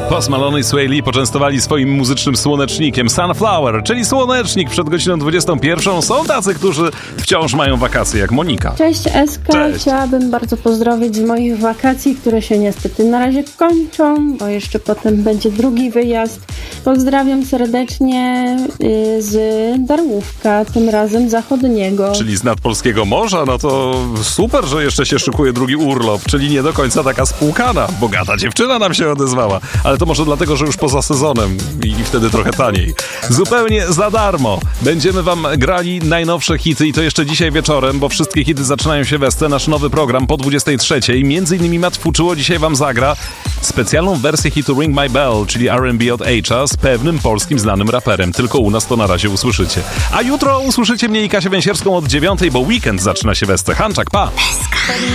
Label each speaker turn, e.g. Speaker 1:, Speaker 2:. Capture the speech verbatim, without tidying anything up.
Speaker 1: Post Malone i Swae Lee poczęstowali swoim muzycznym słonecznikiem Sunflower, czyli słonecznik przed godziną dwudziestą pierwszą. Są tacy, którzy wciąż mają wakacje, jak Monika.
Speaker 2: Cześć Eska,
Speaker 1: Cześć.
Speaker 2: Chciałabym bardzo pozdrowić z moich wakacji, które się niestety na razie kończą, bo jeszcze potem będzie drugi wyjazd. Pozdrawiam serdecznie y, z Darłówka, tym razem zachodniego.
Speaker 1: Czyli z nadpolskiego morza, no to super, że jeszcze się szykuje drugi urlop, czyli nie do końca taka spłukana. Bogata dziewczyna nam się odezwała, ale to może dlatego, że już poza sezonem i, i wtedy trochę taniej. Zupełnie za darmo będziemy wam grali najnowsze hity i to jeszcze dzisiaj wieczorem, bo wszystkie hity zaczynają się we scenie. Nasz nowy program po dwudziestej trzeciej. Między innymi Matt Fuczuło dzisiaj wam zagra specjalną wersję hitu Ring My Bell, czyli R and B od H'a z pewnym polskim znanym raperem. Tylko u nas to na razie usłyszycie. A jutro usłyszycie mnie i Kasię Węsierską od dziewiątej, bo weekend zaczyna się we scenie. Hanczak, pa!